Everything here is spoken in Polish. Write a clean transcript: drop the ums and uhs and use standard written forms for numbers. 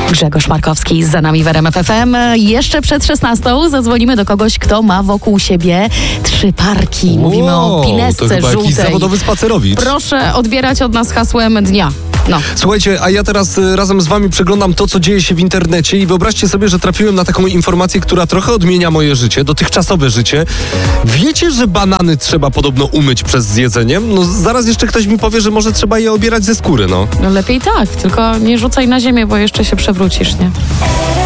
Grzegorz Markowski za nami w RMF FM. Jeszcze przed 16 zadzwonimy do kogoś, kto ma wokół siebie 3 parki. Mówimy o pinesce to chyba żółtej. jakiś zawodowy spacerowicz. Proszę odbierać od nas hasłem dnia. No. Słuchajcie, a ja teraz razem z wami przeglądam to, co dzieje się w internecie i wyobraźcie sobie, że trafiłem na taką informację, która trochę odmienia moje życie, dotychczasowe życie. Wiecie, że banany trzeba podobno umyć przed zjedzeniem? No zaraz jeszcze ktoś mi powie, że może trzeba je obierać ze skóry, no. No lepiej tak, tylko nie rzucaj na ziemię, bo jeszcze się przewrócisz, nie?